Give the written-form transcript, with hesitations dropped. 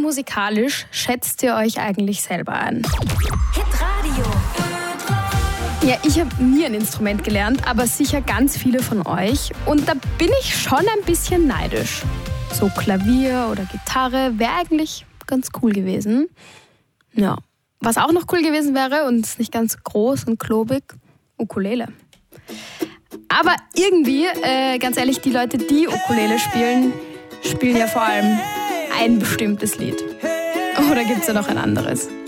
musikalisch schätzt ihr euch eigentlich selber ein? Hitradio. Ja, ich habe nie ein Instrument gelernt, aber sicher ganz viele von euch. Und da bin ich schon ein bisschen neidisch. So Klavier oder Gitarre wäre eigentlich ganz cool gewesen. Ja, was auch noch cool gewesen wäre und nicht ganz groß und klobig, Ukulele. Aber irgendwie, ganz ehrlich, die Leute, die Ukulele spielen ja vor allem ein bestimmtes Lied. Oder gibt es da noch ein anderes?